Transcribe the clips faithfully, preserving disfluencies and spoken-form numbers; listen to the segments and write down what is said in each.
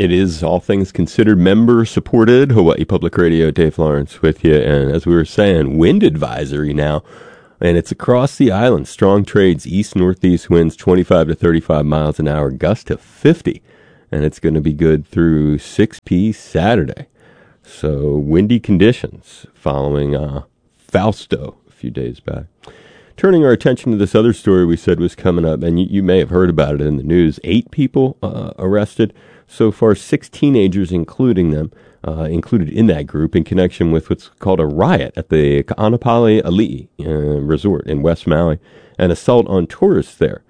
It is All Things Considered member-supported Hawaii Public Radio. Dave Lawrence with you. And as we were saying, wind advisory now. And it's across the island. Strong trades, east-northeast winds, twenty-five to thirty-five miles an hour, gust to fifty. And it's going to be good through six p.m. Saturday. So windy conditions following uh, Fausto a few days back. Turning our attention to this other story we said was coming up, and you, you may have heard about it in the news. Eight people uh, arrested. So far, six teenagers, including them, uh, included in that group in connection with what's called a riot at the Ka'anapali Ali'i uh, Resort in West Maui, an assault on tourists there.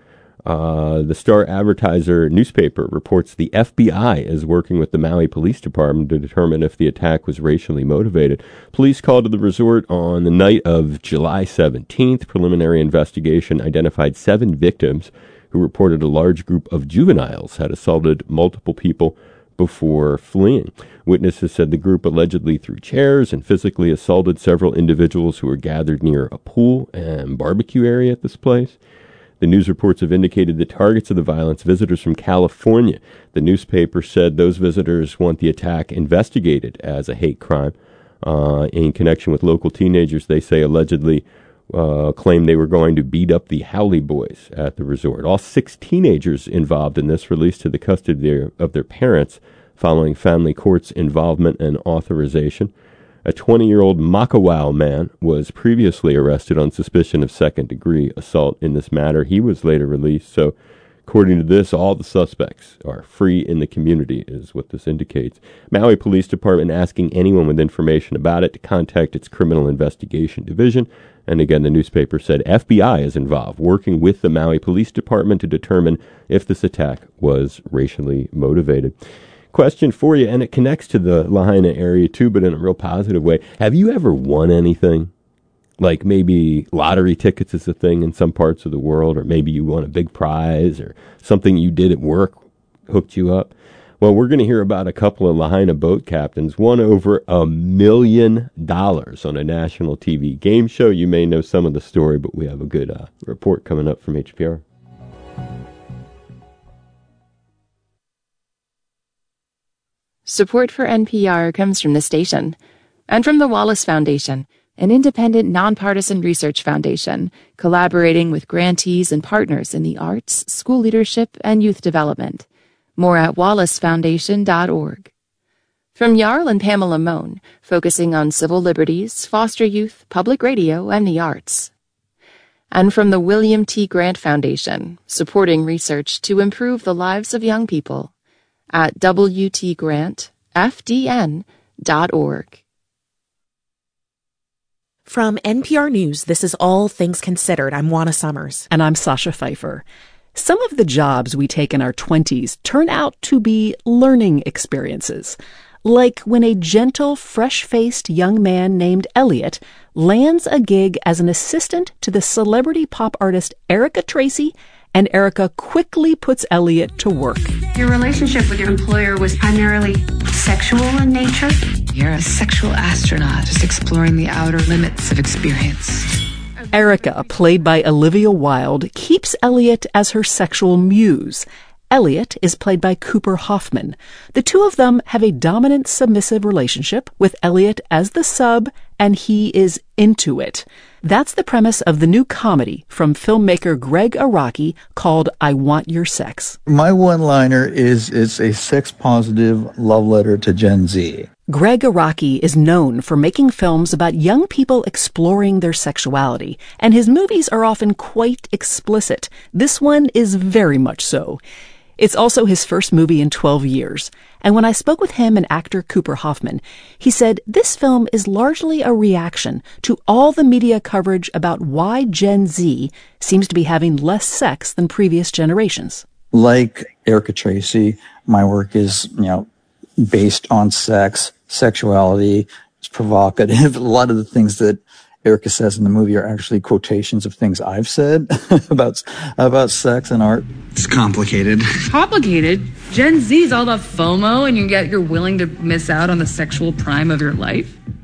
Uh, the Star Advertiser newspaper reports the F B I is working with the Maui Police Department to determine if the attack was racially motivated. Police called to the resort on the night of July seventeenth. Preliminary investigation identified seven victims who reported a large group of juveniles had assaulted multiple people before fleeing. Witnesses said the group allegedly threw chairs and physically assaulted several individuals who were gathered near a pool and barbecue area at this place. The news reports have indicated the targets of the violence visitors from California. The newspaper said those visitors want the attack investigated as a hate crime. Uh, in connection with local teenagers, they say allegedly uh, claimed they were going to beat up the Howley boys at the resort. All six teenagers involved in this released to the custody of their, of their parents following family court's involvement and authorization. A twenty-year-old Makawao man was previously arrested on suspicion of second-degree assault in this matter. He was later released. So, according to this, all the suspects are free in the community, is what this indicates. Maui Police Department asking anyone with information about it to contact its Criminal Investigation Division. And again, the newspaper said F B I is involved, working with the Maui Police Department to determine if this attack was racially motivated. Question for you, and it connects to the Lahaina area too, but in a real positive way. Have you ever won anything? Like maybe lottery tickets is a thing in some parts of the world, or maybe you won a big prize, or something you did at work hooked you up. Well, we're going to hear about a couple of Lahaina boat captains won over a million dollars on a national T V game show. You may know some of the story, but we have a good uh, report coming up from H P R. Support for N P R comes from the station and from the Wallace Foundation, an independent, nonpartisan research foundation collaborating with grantees and partners in the arts, school leadership, and youth development. More at wallace foundation dot org. From Jarl and Pamela Mohn, focusing on civil liberties, foster youth, public radio, and the arts. And from the William T. Grant Foundation, supporting research to improve the lives of young people. At w t grant f d n dot org. From N P R News, this is All Things Considered. I'm Juana Summers. And I'm Sasha Pfeiffer. Some of the jobs we take in our twenties turn out to be learning experiences. Like when a gentle, fresh-faced young man named Elliot lands a gig as an assistant to the celebrity pop artist Erica Tracy, and Erica quickly puts Elliot to work. Your relationship with your employer was primarily sexual in nature? You're a sexual astronaut, just exploring the outer limits of experience. Erica, played by Olivia Wilde, keeps Elliot as her sexual muse. Elliot is played by Cooper Hoffman. The two of them have a dominant, submissive relationship, with Elliot as the sub, and he is into it. That's the premise of the new comedy from filmmaker Greg Araki called I Want Your Sex. My one-liner is it's a sex-positive love letter to Gen Z. Greg Araki is known for making films about young people exploring their sexuality, and his movies are often quite explicit. This one is very much so. It's also his first movie in twelve years, and when I spoke with him and actor Cooper Hoffman, he said this film is largely a reaction to all the media coverage about why Gen Z seems to be having less sex than previous generations. Like Erica Tracy, my work is, you know, based on sex, sexuality, it's provocative. A lot of the things that Erica says in the movie are actually quotations of things I've said about about sex and art. It's complicated. Complicated? Gen Z is all about FOMO, and you get you're willing to miss out on the sexual prime of your life?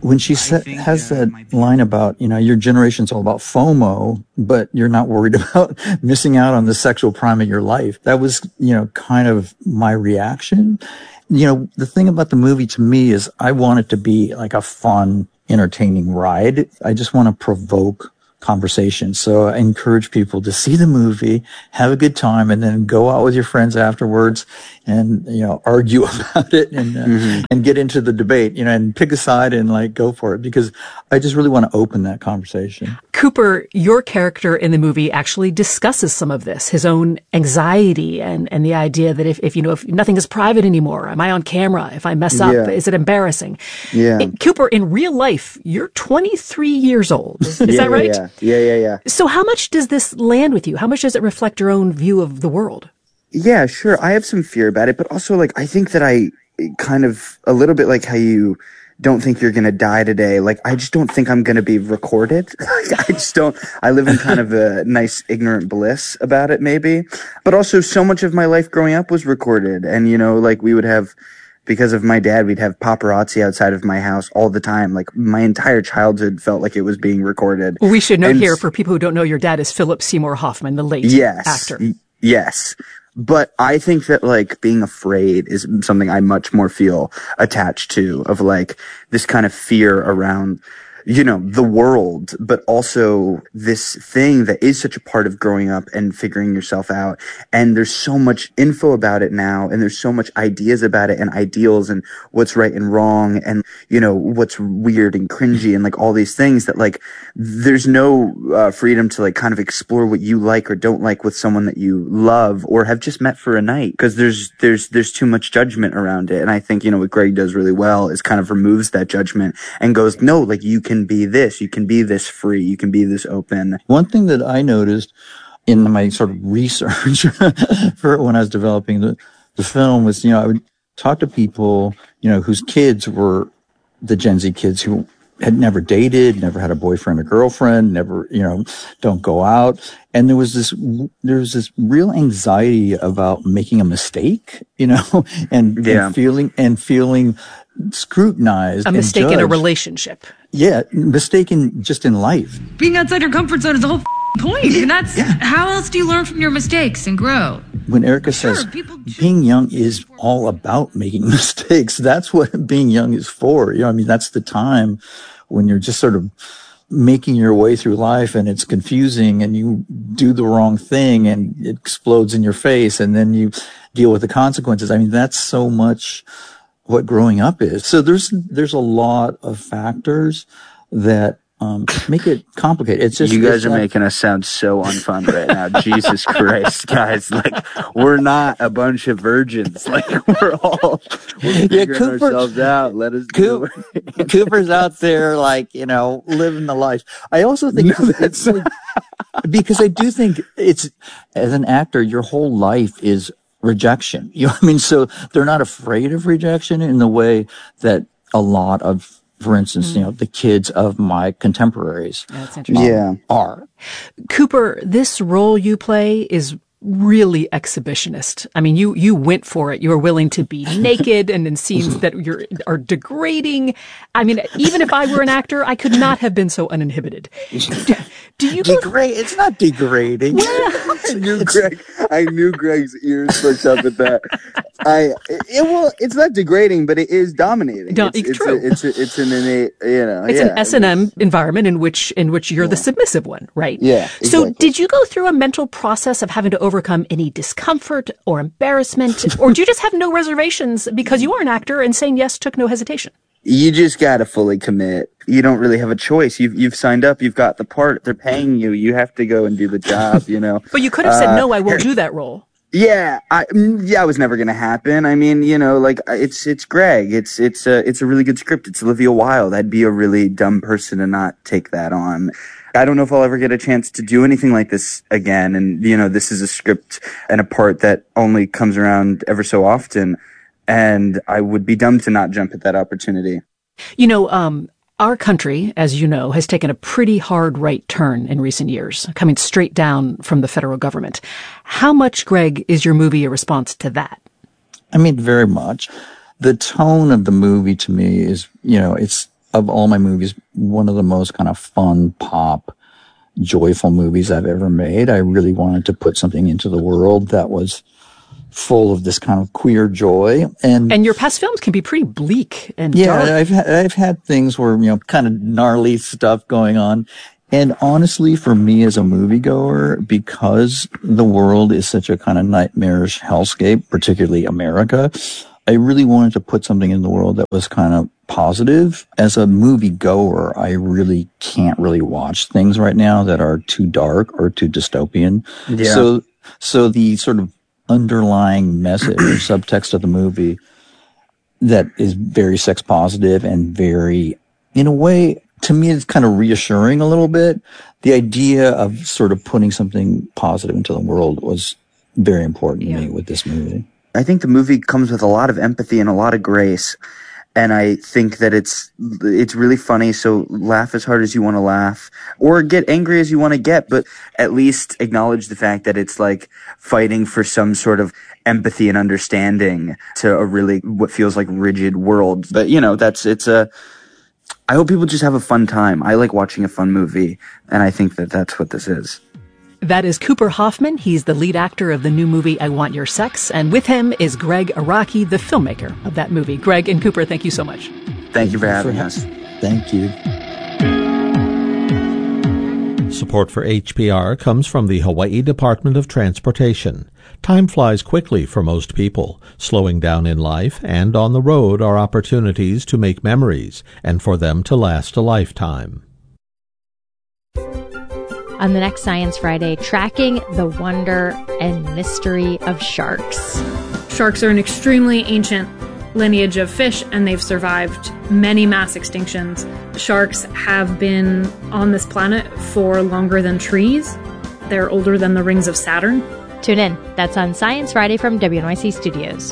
when she sa- has that line about, you know, your generation's all about FOMO, but you're not worried about missing out on the sexual prime of your life. That was, you know, kind of my reaction. You know, the thing about the movie to me is I want it to be like a fun, entertaining ride. I just want to provoke conversation. So I encourage people to see the movie, have a good time, and then go out with your friends afterwards and, you know, argue about it and, uh, mm-hmm. and get into the debate, you know, and pick a side and like go for it, because I just really want to open that conversation. Cooper, your character in the movie actually discusses some of this, his own anxiety and, and the idea that if, if, you know, if nothing is private anymore, am I on camera? If I mess up, yeah. is it embarrassing? Yeah. It, Cooper, in real life, you're twenty-three years old. Is, is yeah, that right? Yeah. Yeah, yeah, yeah. So how much does this land with you? How much does it reflect your own view of the world? Yeah, sure. I have some fear about it, but also, like, I think that I kind of, a little bit like how you don't think you're going to die today. Like, I just don't think I'm going to be recorded. Like, I just don't, I live in kind of a nice ignorant bliss about it, maybe. But also, so much of my life growing up was recorded. And, you know, like, we would have, because of my dad, we'd have paparazzi outside of my house all the time. Like, my entire childhood felt like it was being recorded. Well, we should note and here, for people who don't know, your dad is Philip Seymour Hoffman, the late yes, actor. Y- yes. But I think that, like, being afraid is something I much more feel attached to, of, like, this kind of fear around, you know, the world, but also this thing that is such a part of growing up and figuring yourself out. And there's so much info about it now, and there's so much ideas about it and ideals and what's right and wrong and, you know, what's weird and cringy and, like, all these things that, like, there's no uh, freedom to, like, kind of explore what you like or don't like with someone that you love or have just met for a night, because there's there's there's too much judgment around it. And I think, you know, what Greg does really well is kind of removes that judgment and goes, no, like, you can be this, you can be this free, you can be this open. One thing that I noticed in my sort of research for when I was developing the, the film was, you know, I would talk to people, you know, whose kids were the Gen Z kids who had never dated, never had a boyfriend or girlfriend, never, you know, don't go out. And there was this, there was this real anxiety about making a mistake, you know, and, yeah. and feeling, and feeling scrutinized. A mistake and in a judged. relationship. Yeah, mistaken just in life. Being outside your comfort zone is the whole point. And that's, yeah. How else do you learn from your mistakes and grow? When Erica sure, says being young is all about making mistakes, that's what being young is for. You know, I mean, that's the time when you're just sort of making your way through life and it's confusing and you do the wrong thing and it explodes in your face and then you deal with the consequences. I mean, that's so much what growing up is. So there's, there's a lot of factors that, um, make it complicated. It's just, you guys are like, making us sound so unfun right now. Jesus Christ, guys. Like, we're not a bunch of virgins. Like, we're all we're yeah, figuring Cooper, ourselves out. Let us Cooper, do it. Cooper's out there, like, you know, living the life. I also think no, it's, it's like, because I do think it's, as an actor, your whole life is rejection. You know what I mean? So they're not afraid of rejection in the way that a lot of, for instance, mm. you know, the kids of my contemporaries yeah, that's interesting. Yeah. are. Cooper, this role you play is really exhibitionist. I mean, you, you went for it. You were willing to be naked and in scenes that you're, are degrading. I mean, even if I were an actor, I could not have been so uninhibited. Do, do you degrade? It's not degrading. Well, I knew Greg. I knew Greg's ears perked up at that. I it well, it's not degrading, but it is dominating. No, it's, it's true. A, it's a, it's an innate, you know. It's yeah, an S and M environment in which in which you're yeah. the submissive one, right? Yeah. Exactly. So, did you go through a mental process of having to overcome any discomfort or embarrassment, or do you just have no reservations because you are an actor and saying yes took no hesitation? You just gotta fully commit. You don't really have a choice. You've you've signed up. You've got the part. They're paying you. You have to go and do the job. You know. But you could have said uh, no. I won't do that role. Yeah, I yeah, it was never gonna happen. I mean, you know, like it's it's Greg. It's it's a it's a really good script. It's Olivia Wilde. I'd be a really dumb person to not take that on. I don't know if I'll ever get a chance to do anything like this again. And you know, this is a script and a part that only comes around ever so often. And I would be dumb to not jump at that opportunity. You know, um, our country, as you know, has taken a pretty hard right turn in recent years, coming straight down from the federal government. How much, Greg, is your movie a response to that? I mean, very much. The tone of the movie to me is, you know, it's of all my movies, one of the most kind of fun, pop, joyful movies I've ever made. I really wanted to put something into the world that was full of this kind of queer joy. And and your past films can be pretty bleak and yeah, dark. I've had, I've had things where, you know, kind of gnarly stuff going on. And honestly, for me as a moviegoer, because the world is such a kind of nightmarish hellscape, particularly America, I really wanted to put something in the world that was kind of positive. As a moviegoer, I really can't really watch things right now that are too dark or too dystopian. Yeah. So, so the sort of underlying message or subtext of the movie that is very sex positive and very, in a way, to me, it's kind of reassuring a little bit. The idea of sort of putting something positive into the world was very important yeah. to me with this movie. I think the movie comes with a lot of empathy and a lot of grace. And I think that it's it's really funny, so laugh as hard as you want to laugh, or get angry as you want to get, but at least acknowledge the fact that it's like fighting for some sort of empathy and understanding to a really, what feels like rigid world. But, you know, that's, it's a, I hope people just have a fun time. I like watching a fun movie, and I think that that's what this is. That is Cooper Hoffman. He's the lead actor of the new movie I Want Your Sex. And with him is Greg Araki, the filmmaker of that movie. Greg and Cooper, thank you so much. Thank you for having us. Thank you. Support for H P R comes from the Hawaii Department of Transportation. Time flies quickly for most people. Slowing down in life and on the road are opportunities to make memories and for them to last a lifetime. On the next Science Friday, tracking the wonder and mystery of sharks. Sharks are an extremely ancient lineage of fish, and they've survived many mass extinctions. Sharks have been on this planet for longer than trees. They're older than the rings of Saturn. Tune in. That's on Science Friday from W N Y C Studios.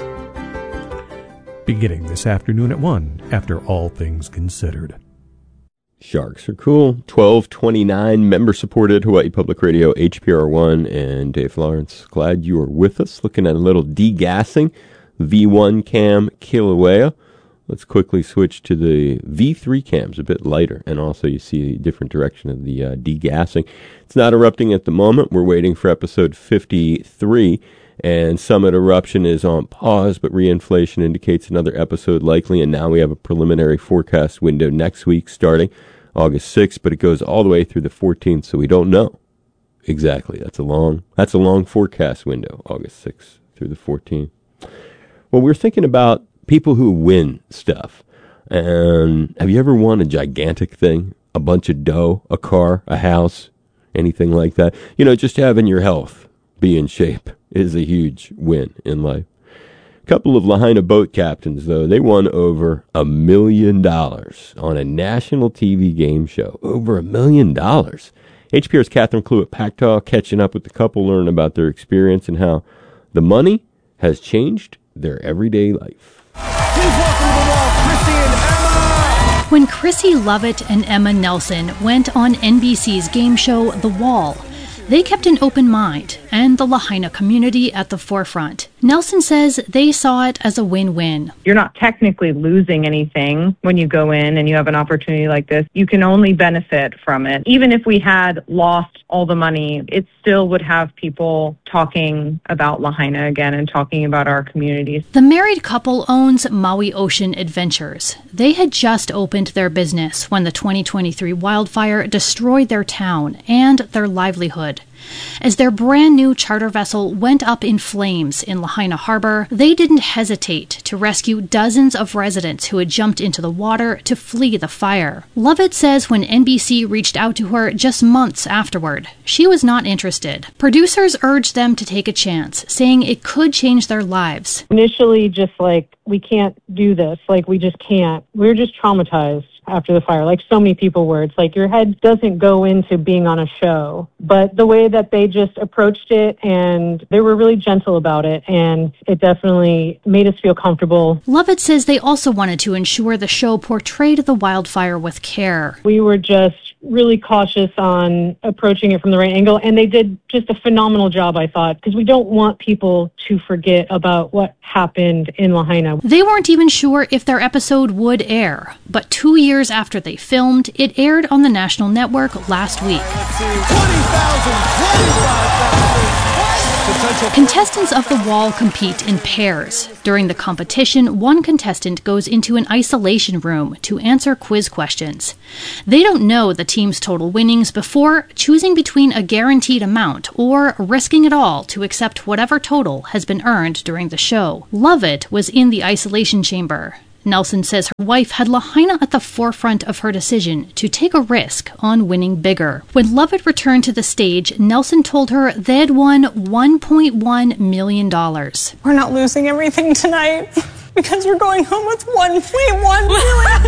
Beginning this afternoon at one, after All Things Considered. Sharks are cool. twelve twenty-nine, member-supported Hawaii Public Radio, H P R one, and Dave Lawrence. Glad you are with us. Looking at a little degassing. V one cam Kilauea. Let's quickly switch to the V three cams, a bit lighter, and also you see a different direction of the uh, degassing. It's not erupting at the moment. We're waiting for episode fifty-three, and Summit eruption is on pause, but reinflation indicates another episode likely, and now we have a preliminary forecast window next week starting August sixth, but it goes all the way through the fourteenth, so we don't know exactly. That's a long, that's a long forecast window, August sixth through the fourteenth. Well, we're thinking about people who win stuff. And have you ever won a gigantic thing? A bunch of dough, a car, a house, anything like that? You know, just having your health be in shape is a huge win in life. A couple of Lahaina boat captains, though, they won over a million dollars on a national T V game show. Over a million dollars. H P R's Catherine Cluett-Pactaw catching up with the couple, learning about their experience and how the money has changed their everyday life. Please welcome to the wall, Chrissy and Emma! When Chrissy Lovett and Emma Nelson went on N B C's game show The Wall, they kept an open mind and the Lahaina community at the forefront. Nelson says they saw it as a win-win. You're not technically losing anything when you go in and you have an opportunity like this. You can only benefit from it. Even if we had lost all the money, it still would have people talking about Lahaina again and talking about our communities. The married couple owns Maui Ocean Adventures. They had just opened their business when the twenty twenty-three wildfire destroyed their town and their livelihood. As their brand new charter vessel went up in flames in Lahaina Harbor, they didn't hesitate to rescue dozens of residents who had jumped into the water to flee the fire. Lovett says when N B C reached out to her just months afterward, she was not interested. Producers urged them to take a chance, saying it could change their lives. Initially, just like, we can't do this. Like, we just can't. We were just traumatized after the fire, like so many people were. It's like your head doesn't go into being on a show. But the way that they just approached it, and they were really gentle about it, and it definitely made us feel comfortable. Lovett says they also wanted to ensure the show portrayed the wildfire with care. We were just really cautious on approaching it from the right angle, and they did just a phenomenal job, I thought, because we don't want people to forget about what happened in Lahaina. They weren't even sure if their episode would air, but two years years after they filmed, it aired on the national network last week. Contestants of The Wall compete in pairs. During the competition, one contestant goes into an isolation room to answer quiz questions. They don't know the team's total winnings before choosing between a guaranteed amount or risking it all to accept whatever total has been earned during the show. Lovett was in the isolation chamber. Nelson says her wife had Lahaina at the forefront of her decision to take a risk on winning bigger. When Lovett returned to the stage, Nelson told her they'd won one point one million dollars. We're not losing everything tonight because we're going home with one point one million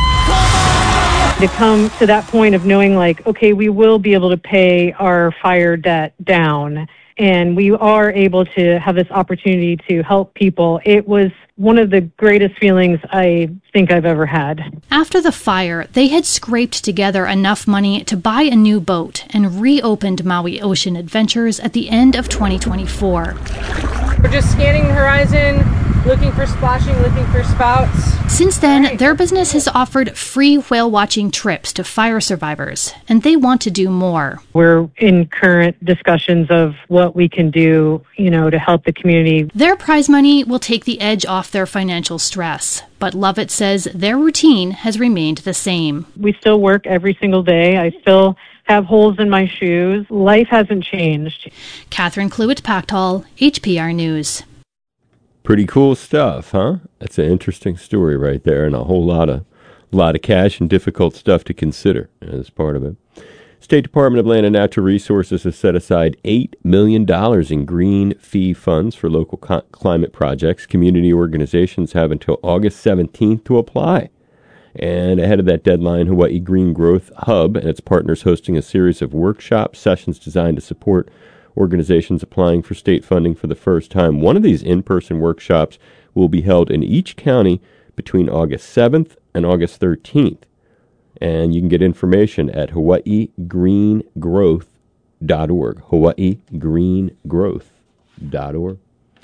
dollars. To come to that point of knowing, like, okay, we will be able to pay our fire debt down, and we are able to have this opportunity to help people. It was one of the greatest feelings I think I've ever had. After the fire, they had scraped together enough money to buy a new boat and reopened Maui Ocean Adventures at the end of twenty twenty-four. We're just scanning the horizon, looking for splashing, looking for spouts. Since then, right. Their business has offered free whale watching trips to fire survivors, and they want to do more. We're in current discussions of what we can do, you know, to help the community. Their prize money will take the edge off their financial stress, but Lovett says their routine has remained the same. We still work every single day. I still have holes in my shoes. Life hasn't changed. Catherine Cluett-Pactol, H P R News. Pretty cool stuff, huh? That's an interesting story right there, and a whole lot of lot of cash and difficult stuff to consider as part of it. State Department of Land and Natural Resources has set aside eight million dollars in green fee funds for local co- climate projects. Community organizations have until August seventeenth to apply. And ahead of that deadline, Hawaii Green Growth Hub and its partners hosting a series of workshop sessions designed to support organizations applying for state funding for the first time. One of these in-person workshops will be held in each county between August seventh and August thirteenth. And you can get information at hawaii green growth dot org. hawaii green growth dot org.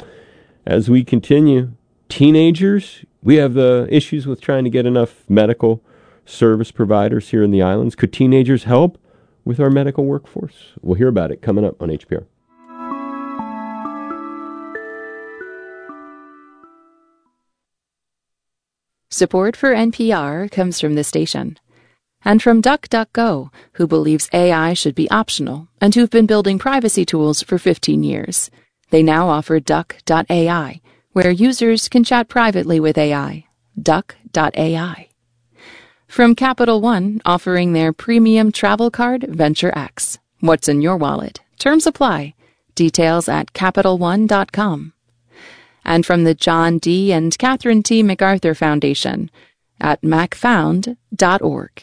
As we continue, teenagers, we have uh, issues with trying to get enough medical service providers here in the islands. Could teenagers help with our medical workforce? We'll hear about it coming up on H P R. Support for N P R comes from the station. And from DuckDuckGo, who believes A I should be optional and who've been building privacy tools for fifteen years. They now offer duck dot A I, where users can chat privately with A I. duck dot A I. From Capital One, offering their premium travel card, Venture X. What's in your wallet? Terms apply. Details at capital one dot com. And from the John D. and Catherine T. MacArthur Foundation at mac found dot org.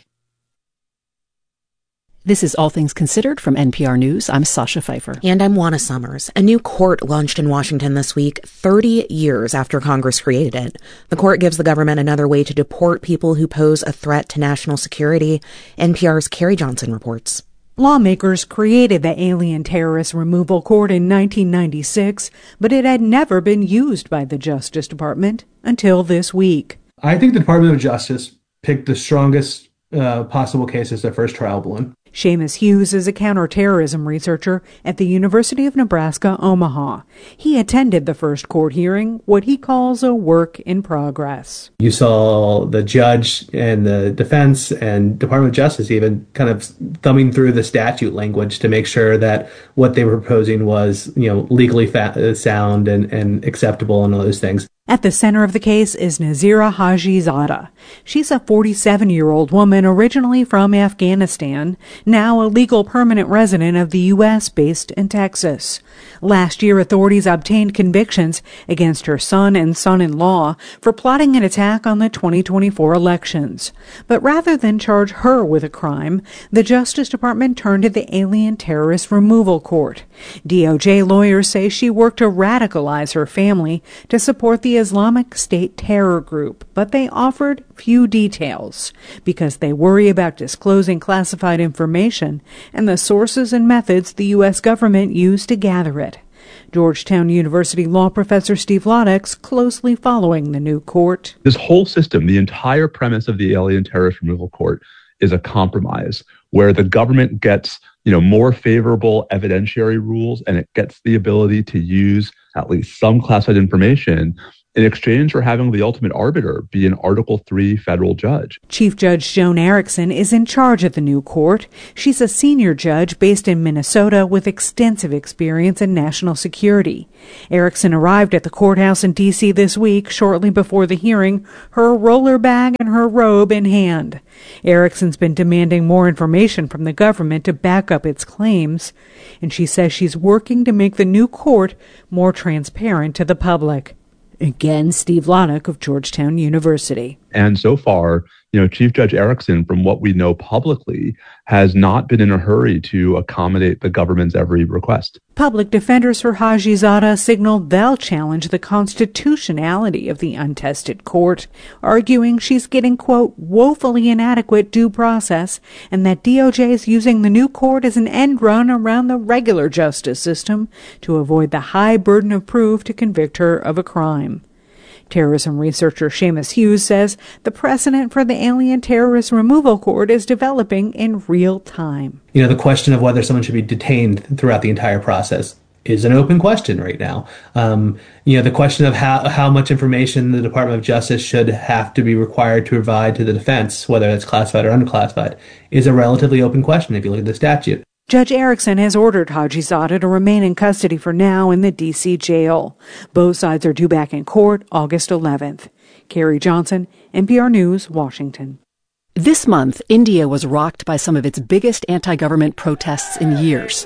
This is All Things Considered from N P R News. I'm Sasha Pfeiffer. And I'm Juana Summers. A new court launched in Washington this week, thirty years after Congress created it. The court gives the government another way to deport people who pose a threat to national security. N P R's Carrie Johnson reports. Lawmakers created the Alien Terrorist Removal Court in nineteen ninety-six, but it had never been used by the Justice Department until this week. I think the Department of Justice picked the strongest uh, possible case as their first trial balloon. Seamus Hughes is a counterterrorism researcher at the University of Nebraska, Omaha. He attended the first court hearing, what he calls a work in progress. You saw the judge and the defense and Department of Justice even kind of thumbing through the statute language to make sure that what they were proposing was, you know, legally fa- sound and, and acceptable and all those things. At the center of the case is Nazira Hajizada. She's a forty-seven-year-old woman originally from Afghanistan, now a legal permanent resident of the U S based in Texas. Last year, authorities obtained convictions against her son and son-in-law for plotting an attack on the twenty twenty-four elections. But rather than charge her with a crime, the Justice Department turned to the Alien Terrorist Removal Court. D O J lawyers say she worked to radicalize her family to support the Islamic State terror group, but they offered few details because they worry about disclosing classified information and the sources and methods the U S government used to gather it. Georgetown University law professor Steve Lodex closely following the new court. This whole system, the entire premise of the Alien Terrorist Removal Court, is a compromise where the government gets, you know, more favorable evidentiary rules, and it gets the ability to use at least some classified information in exchange for having the ultimate arbiter be an Article three federal judge. Chief Judge Joan Erickson is in charge of the new court. She's a senior judge based in Minnesota with extensive experience in national security. Erickson arrived at the courthouse in D C this week, shortly before the hearing, her roller bag and her robe in hand. Erickson's been demanding more information from the government to back up its claims, and she says she's working to make the new court more transparent to the public. Again, Steve Lonick of Georgetown University. And so far, you know, Chief Judge Erickson, from what we know publicly, has not been in a hurry to accommodate the government's every request. Public defenders for Hajizada signaled they'll challenge the constitutionality of the untested court, arguing she's getting, quote, woefully inadequate due process, and that D O J is using the new court as an end run around the regular justice system to avoid the high burden of proof to convict her of a crime. Terrorism researcher Seamus Hughes says the precedent for the Alien Terrorist Removal Court is developing in real time. You know, the question of whether someone should be detained throughout the entire process is an open question right now. Um, you know, the question of how, how much information the Department of Justice should have to be required to provide to the defense, whether it's classified or unclassified, is a relatively open question if you look at the statute. Judge Erickson has ordered Hajizada to remain in custody for now in the D C jail. Both sides are due back in court August eleventh. Carrie Johnson, N P R News, Washington. This month, India was rocked by some of its biggest anti-government protests in years.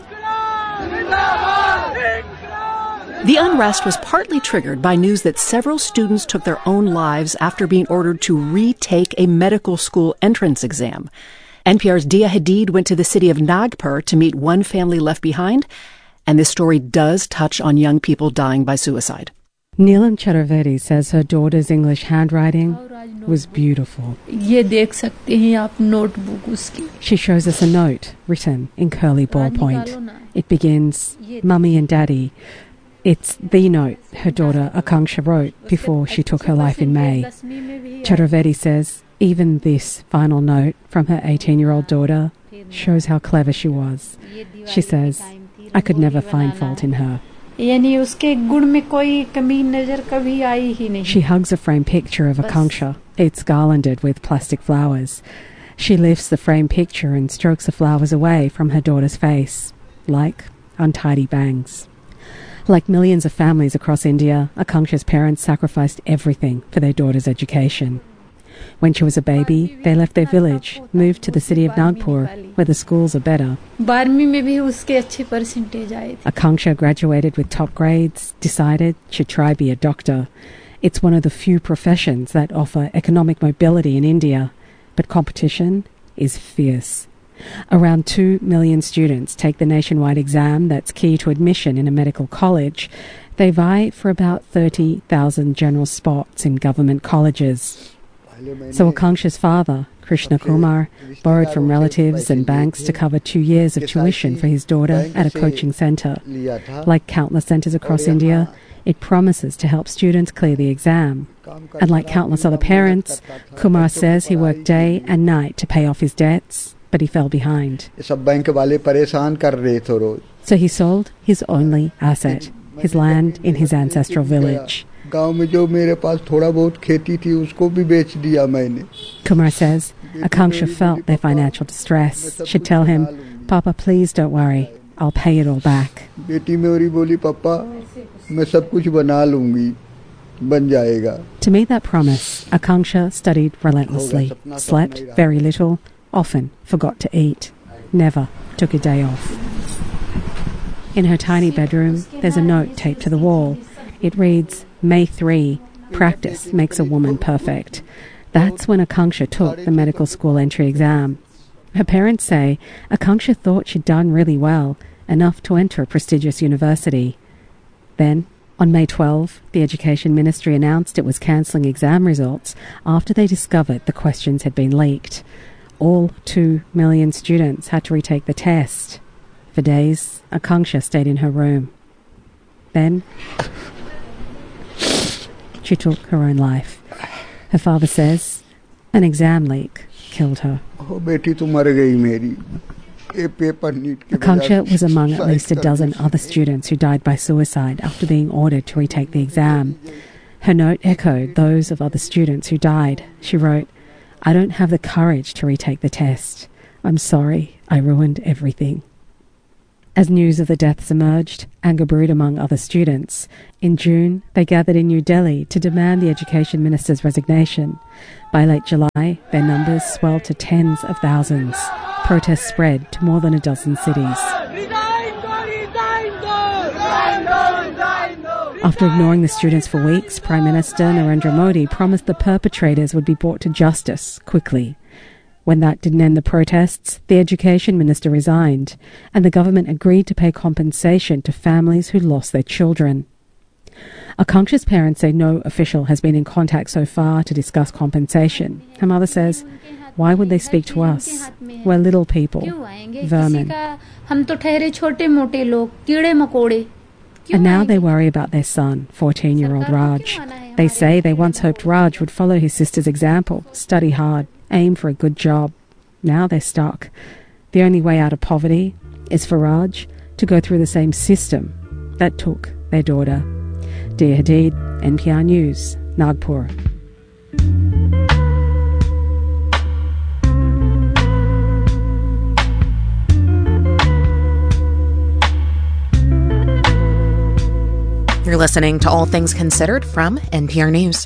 The unrest was partly triggered by news that several students took their own lives after being ordered to retake a medical school entrance exam. N P R's Dia Hadid went to the city of Nagpur to meet one family left behind, and this story does touch on young people dying by suicide. Neelam Chaturvedi says her daughter's English handwriting was beautiful. She shows us a note written in curly ballpoint. It begins, Mummy and Daddy. It's the note her daughter Akanksha wrote before she took her life in May. Chaturvedi says, even this final note from her eighteen-year-old daughter shows how clever she was. She says, I could never find fault in her. She hugs a framed picture of Akanksha. It's garlanded with plastic flowers. She lifts the framed picture and strokes the flowers away from her daughter's face, like untidy bangs. Like millions of families across India, Akanksha's parents sacrificed everything for their daughter's education. When she was a baby, they left their village, moved to the city of Nagpur, where the schools are better. Akanksha graduated with top grades, decided she'd try be a doctor. It's one of the few professions that offer economic mobility in India, but competition is fierce. Around two million students take the nationwide exam that's key to admission in a medical college. They vie for about thirty thousand general spots in government colleges. So Akanksha's father, Krishna Kumar, borrowed from relatives and banks to cover two years of tuition for his daughter at a coaching centre. Like countless centres across India, it promises to help students clear the exam. And like countless other parents, Kumar says he worked day and night to pay off his debts, but he fell behind. So he sold his only asset, his land in his ancestral village. Kumar says Akanksha felt their financial distress. She'd tell him, Papa, please don't worry, I'll pay it all back. To meet that promise, Akanksha studied relentlessly, slept very little, often forgot to eat, never took a day off. In her tiny bedroom, there's a note taped to the wall. It reads, May third, practice makes a woman perfect. That's when Akanksha took the medical school entry exam. Her parents say Akanksha thought she'd done really well, enough to enter a prestigious university. Then, on May twelfth, the Education Ministry announced it was cancelling exam results after they discovered the questions had been leaked. All two million students had to retake the test. For days, Akanksha stayed in her room. Then she took her own life. Her father says an exam leak killed her. Akanksha was among at least a dozen other students who died by suicide after being ordered to retake the exam. Her note echoed those of other students who died. She wrote, "I don't have the courage to retake the test. I'm sorry, I ruined everything." As news of the deaths emerged, anger brewed among other students. In June, they gathered in New Delhi to demand the education minister's resignation. By late July, their numbers swelled to tens of thousands. Protests spread to more than a dozen cities. After ignoring the students for weeks, Prime Minister Narendra Modi promised the perpetrators would be brought to justice quickly. When that didn't end the protests, the education minister resigned, and the government agreed to pay compensation to families who lost their children. Akanksha's parents say no official has been in contact so far to discuss compensation. Her mother says, "Why would they speak to us? We're little people, vermin." And now they worry about their son, fourteen-year-old Raj. They say they once hoped Raj would follow his sister's example, study hard, aim for a good job. Now they're stuck. The only way out of poverty is for Raj to go through the same system that took their daughter. Dia Hadid, N P R News, Nagpur. You're listening to All Things Considered from N P R News.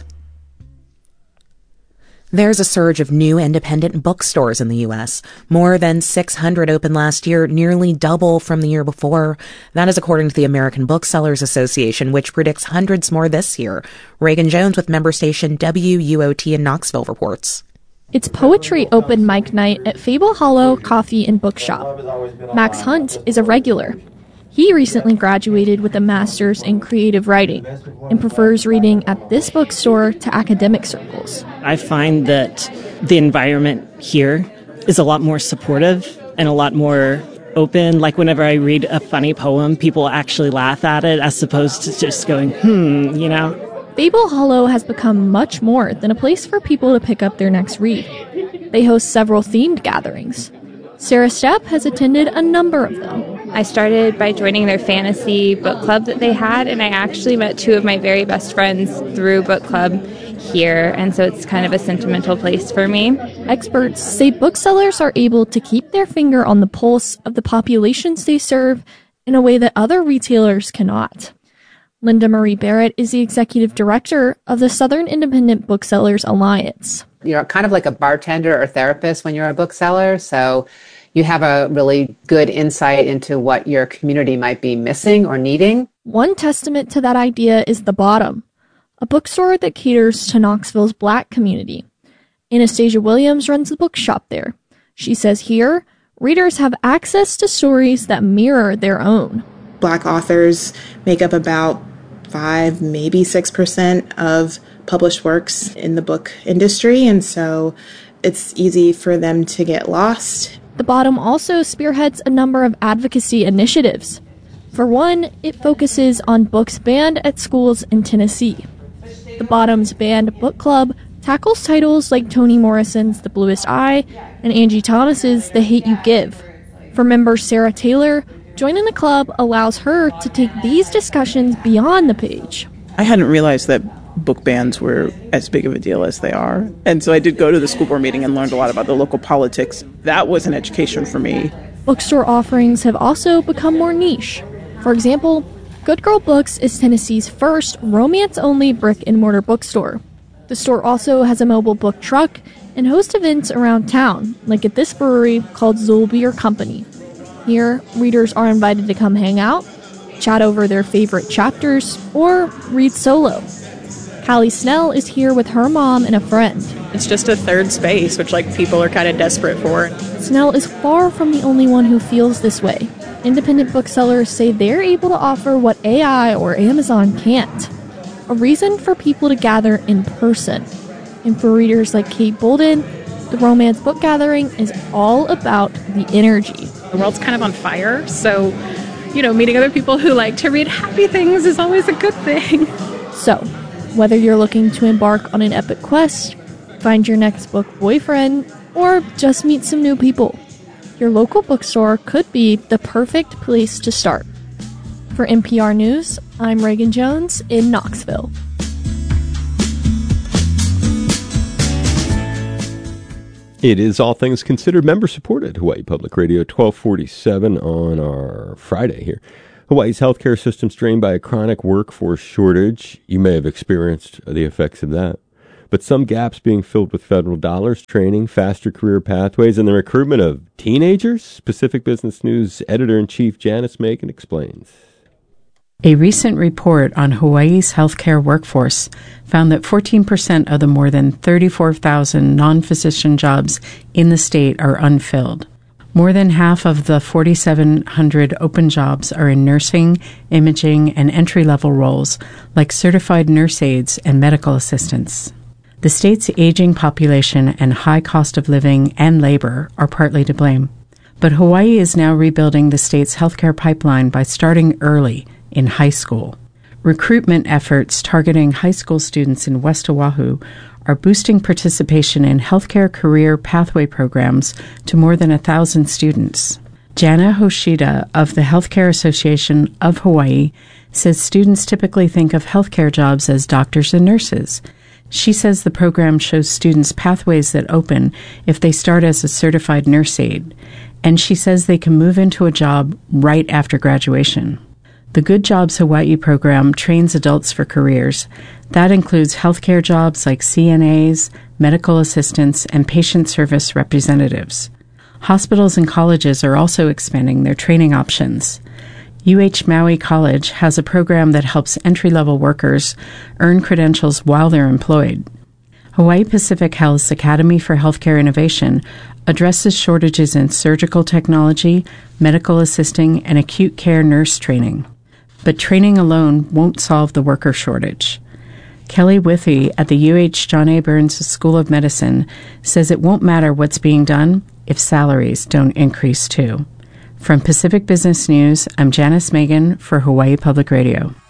There's a surge of new independent bookstores in the U S. More than six hundred opened last year, nearly double from the year before. That is according to the American Booksellers Association, which predicts hundreds more this year. Reagan Jones with member station W U O T in Knoxville reports. It's poetry open mic night at Fable Hollow Coffee and Bookshop. Max Hunt is a regular. He recently graduated with a master's in creative writing and prefers reading at this bookstore to academic circles. I find that the environment here is a lot more supportive and a lot more open. Like whenever I read a funny poem, people actually laugh at it as opposed to just going, hmm, you know. Fable Hollow has become much more than a place for people to pick up their next read. They host several themed gatherings. Sarah Stepp has attended a number of them. I started by joining their fantasy book club that they had, and I actually met two of my very best friends through book club here, and so it's kind of a sentimental place for me. Experts say booksellers are able to keep their finger on the pulse of the populations they serve in a way that other retailers cannot. Linda Marie Barrett is the executive director of the Southern Independent Booksellers Alliance. You're kind of like a bartender or therapist when you're a bookseller, so you have a really good insight into what your community might be missing or needing. One testament to that idea is The Bottom, a bookstore that caters to Knoxville's Black community. Anastasia Williams runs the bookshop there. She says here, readers have access to stories that mirror their own. Black authors make up about five, maybe six percent of published works in the book industry, and so it's easy for them to get lost. The Bottom also spearheads a number of advocacy initiatives. For one, it focuses on books banned at schools in Tennessee. The Bottom's Banned Book Club tackles titles like Toni Morrison's The Bluest Eye and Angie Thomas's The Hate U Give. For member Sarah Taylor, joining the club allows her to take these discussions beyond the page. I hadn't realized that book bans were as big of a deal as they are. And so I did go to the school board meeting and learned a lot about the local politics. That was an education for me. Bookstore offerings have also become more niche. For example, Good Girl Books is Tennessee's first romance-only brick-and-mortar bookstore. The store also has a mobile book truck and hosts events around town, like at this brewery called Zoll Beer Company. Here, readers are invited to come hang out, chat over their favorite chapters, or read solo. Callie Snell is here with her mom and a friend. It's just a third space, which like people are kind of desperate for. Snell is far from the only one who feels this way. Independent booksellers say they're able to offer what A I or Amazon can't. A reason for people to gather in person. And for readers like Kate Bolden, the Romance Book Gathering is all about the energy. The world's kind of on fire, so you know, meeting other people who like to read happy things is always a good thing. So, whether you're looking to embark on an epic quest, find your next book boyfriend, or just meet some new people, your local bookstore could be the perfect place to start. For N P R News, I'm Reagan Jones in Knoxville. It is All Things Considered, member-supported Hawaii Public Radio, twelve forty-seven on our Friday here. Hawaii's healthcare system strained by a chronic workforce shortage. You may have experienced the effects of that. But some gaps being filled with federal dollars, training, faster career pathways, and the recruitment of teenagers? Pacific Business News editor-in-chief Janice Magan explains. A recent report on Hawaii's healthcare workforce found that fourteen percent of the more than thirty-four thousand non-physician jobs in the state are unfilled. More than half of the four thousand seven hundred open jobs are in nursing, imaging, and entry-level roles like certified nurse aides and medical assistants. The state's aging population and high cost of living and labor are partly to blame. But Hawaii is now rebuilding the state's healthcare pipeline by starting early in high school. Recruitment efforts targeting high school students in West Oahu are boosting participation in healthcare career pathway programs to more than a thousand students. Jana Hoshida of the Healthcare Association of Hawaii says students typically think of healthcare jobs as doctors and nurses. She says the program shows students pathways that open if they start as a certified nurse aide, and she says they can move into a job right after graduation. The Good Jobs Hawaii program trains adults for careers. That includes healthcare jobs like C N As, medical assistants, and patient service representatives. Hospitals and colleges are also expanding their training options. U H Maui College has a program that helps entry-level workers earn credentials while they're employed. Hawaii Pacific Health's Academy for Healthcare Innovation addresses shortages in surgical technology, medical assisting, and acute care nurse training. But training alone won't solve the worker shortage. Kelly Withy at the U H John A. Burns School of Medicine says it won't matter what's being done if salaries don't increase too. From Pacific Business News, I'm Janice Magan for Hawaii Public Radio.